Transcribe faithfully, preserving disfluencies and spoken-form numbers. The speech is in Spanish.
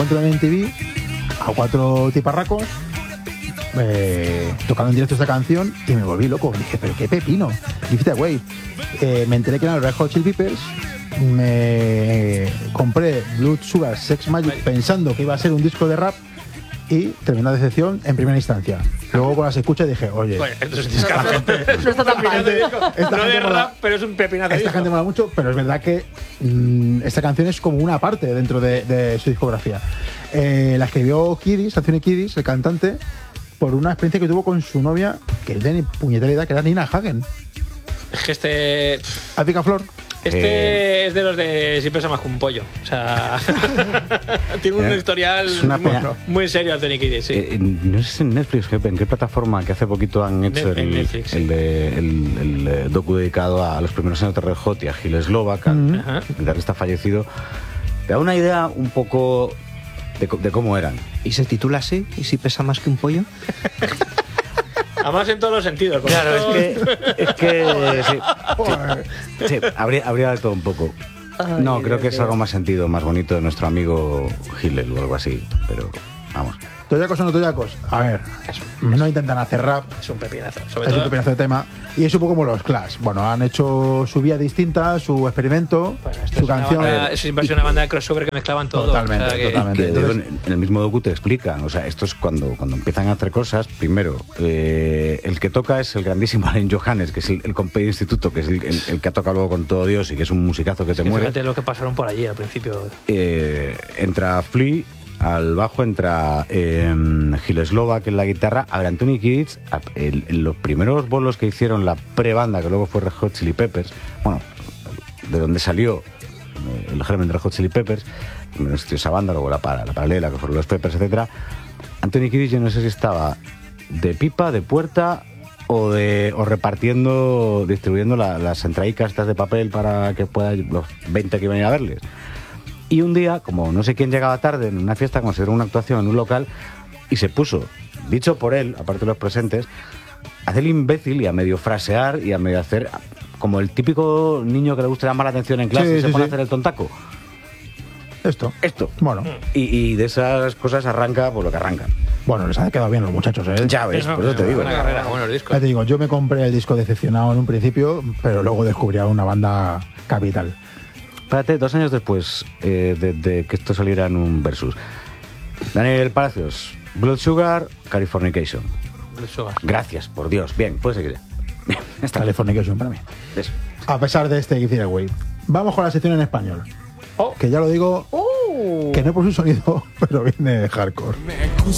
capítulo de M T V a cuatro tiparracos eh, tocando en directo esta canción y me volví loco. Dije, pero qué pepino, Give It Away. Eh, me enteré que eran los Red Hot Chili Peppers. Me compré Blood Sugar Sex Magic pensando que iba a ser un disco de rap y tremenda decepción en primera instancia. Luego con las escuchas dije, oye, bueno, esto es un disco. No está tan mal. No de rap, pero es un pepinazo. Esta gente mola mucho, pero es verdad que mmm, esta canción es como una parte dentro de, de su discografía. Eh, la escribió Kiddis, Anthony Kiddis, el cantante, por una experiencia que tuvo con su novia, que él tenía ni puñetera idea, que era Nina Hagen. Es que este... Ática Flor. Este eh, es de los de si pesa más que un pollo. O sea, tiene un eh, historial muy, muy serio Anthony Kiddis, sí. Eh, no sé si en Netflix, ¿en qué plataforma? Que hace poquito han hecho en el, Netflix, el, de, el, el, el docu dedicado a los primeros años de Red Hot y a Gil Slovak, al uh-huh. guitarrista fallecido. Te da una idea un poco de, de cómo eran. ¿Y se titula así? ¿Y si pesa más que un pollo? Además en todos los sentidos. Claro, es que, es que sí, sí, sí, habría, habría de todo un poco. Ay, no, creo Dios que es Dios. algo más sentido, más bonito de nuestro amigo Hillel o algo así, pero vamos. ¿Toyacos o no toyacos? A ver, no intentan hacer rap. Es un pepinazo. Sobre es todo, un pepinazo de tema. Y es un poco como los Clash. Bueno, han hecho su vía distinta, su experimento, bueno, esto su es canción. Una banda, es siempre una banda de crossover que mezclaban todo. Totalmente, o sea, que, totalmente. Que Entonces, en, en el mismo docu te explican, o sea, esto es cuando, cuando empiezan a hacer cosas. Primero, eh, el que toca es el grandísimo Alain Johannes, que es el, el compay de instituto, que es el, el, el que ha tocado luego con Todo Dios y que es un musicazo que te muere. Fíjate lo que pasaron por allí al principio. Eh, entra Flea, al bajo entra eh, Gil Slovak en la guitarra. A ver, Anthony Kiddis, en, en los primeros bolos que hicieron la pre-banda, que luego fue Red Hot Chili Peppers, bueno, de donde salió eh, el germen de Red Hot Chili Peppers, primero existió esa banda, luego la, para, la paralela, que fueron los Peppers, etcétera. Anthony Kiddis, yo no sé si estaba de pipa, de puerta o de o repartiendo, distribuyendo la, las entraicas estas de papel para que pueda los veinte que iban a ir a verles. Y un día, como no sé quién llegaba tarde en una fiesta, como si era una actuación en un local, y se puso, dicho por él, aparte de los presentes, a hacer el imbécil y a medio frasear y a medio hacer como el típico niño que le gusta llamar la atención en clase Sí, y se sí, pone sí. a hacer el tontaco. Esto. Esto. Bueno. Y, y de esas cosas arranca por lo que arranca. Bueno, les ha quedado bien los muchachos, ¿eh? Ya ves, por eso te digo. Buena carrera, buenos discos. Ya te digo, yo me compré el disco decepcionado en un principio, pero luego descubrí a una banda capital. Espérate, dos años después eh, de, de que esto saliera en un versus. Daniel Palacios, Blood Sugar, Californication. Blood Sugar. Gracias, por Dios. Bien, puedes seguir. Bien, está Californication para mí. Eso. A pesar de este Give It Away. Vamos con la sección en español. Oh. Que ya lo digo, Uh. que no por su sonido, pero viene hardcore. Me